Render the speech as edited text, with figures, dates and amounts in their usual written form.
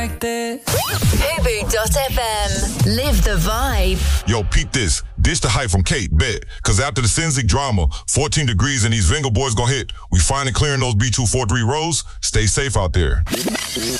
Fubu.fm. Live the vibe. Yo, peep this. Dish the hype from Kate, bet. Cause after the Sinzik drama, 14 degrees and these Vingle boys gon' hit. We finally clearing those B243 rows. Stay safe out there.